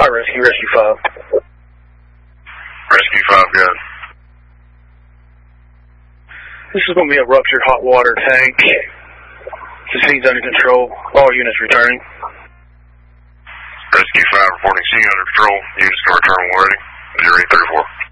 Rescue, Rescue 5. Rescue 5, good. This is going to be a ruptured hot water tank. The scene's under control. All units returning. Rescue 5 reporting scene under control. Units can return when ready. 0834.